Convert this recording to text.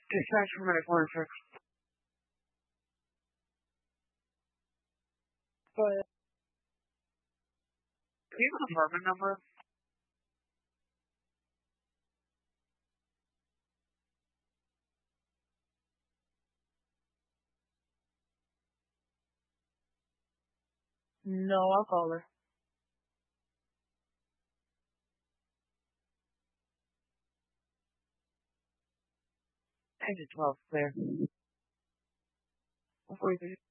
Dispatch for medical insurance. Go ahead. Do you have an apartment number? No, I'll call her. 10 to 12, clear. Before you